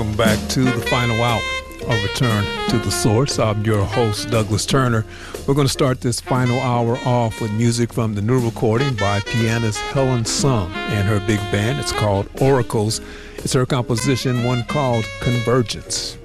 welcome back to the final hour of Return to the Source. I'm your host, Douglas Turner. We're going to start this final hour off with music from the new recording by pianist Helen Sung and her big band. It's called Oracles. It's her composition, one called Convergence.